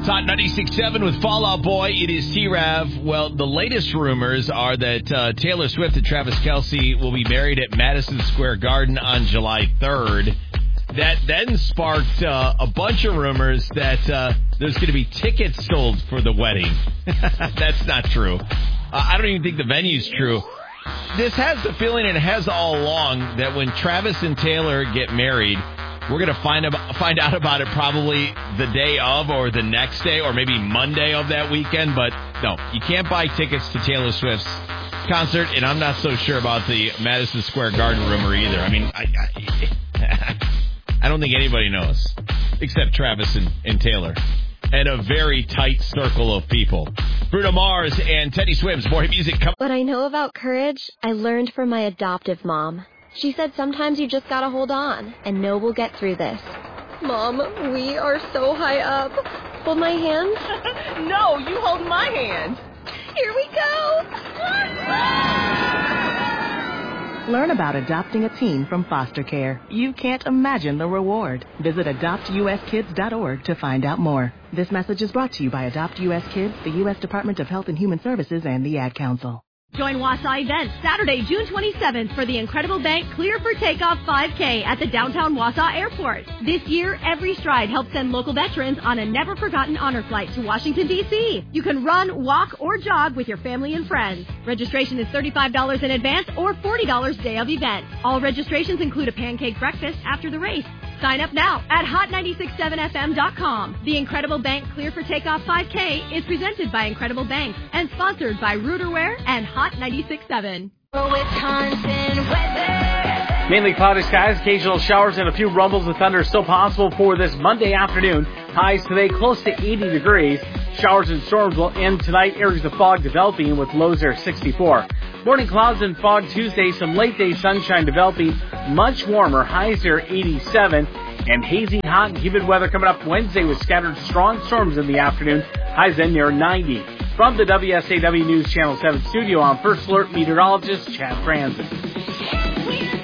It's Hot 96.7 with Fallout Boy. It is T-Rav. Well, the latest rumors are that Taylor Swift and Travis Kelce will be married at Madison Square Garden on July 3rd. That then sparked a bunch of rumors that there's going to be tickets sold for the wedding. That's not true. I don't even think the venue's true. This has the feeling, and it has all along, that when Travis and Taylor get married, we're going to find out about it probably the day of or the next day or maybe Monday of that weekend. But no, you can't buy tickets to Taylor Swift's concert, and I'm not so sure about the Madison Square Garden rumor either. I mean, I don't think anybody knows except Travis and Taylor and a very tight circle of people. Bruno Mars and Teddy Swims. More music. What I know about courage, I learned from my adoptive mom. She said sometimes you just gotta hold on and know we'll get through this. Mom, we are so high up. Hold my hand? No, you hold my hand. Here we go. Learn about adopting a teen from foster care. You can't imagine the reward. Visit adoptuskids.org to find out more. This message is brought to you by Adopt U.S. Kids, the U.S. Department of Health and Human Services, and the Ad Council. Join Wausau Events Saturday, June 27th for the Incredible Bank Clear for Takeoff 5K at the downtown Wausau Airport. This year, Every Stride helps send local veterans on a never-forgotten honor flight to Washington, D.C. You can run, walk, or jog with your family and friends. Registration is $35 in advance or $40 day of event. All registrations include a pancake breakfast after the race. Sign up now at hot967fm.com. The Incredible Bank Clear for Takeoff 5K is presented by Incredible Banks and sponsored by Rooterware and Hot 96.7. Wisconsin weather. Mainly cloudy skies, occasional showers, and a few rumbles of thunder still possible for this Monday afternoon. Highs today close to 80 degrees. Showers and storms will end tonight. Areas of fog developing with lows there 64. Morning clouds and fog Tuesday. Some late day sunshine developing. Much warmer. Highs there 87. And hazy, hot, and humid weather coming up Wednesday with scattered strong storms in the afternoon. Highs then near 90. From the WSAW News Channel 7 studio, I'm First Alert meteorologist Chad Franzen.